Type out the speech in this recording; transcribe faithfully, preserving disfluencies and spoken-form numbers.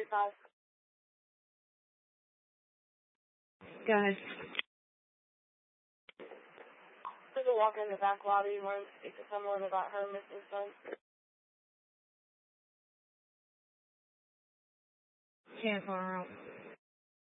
forty-five. Go ahead. There's a walker in the back lobby who wants to speak to someone about her missing son. ten four.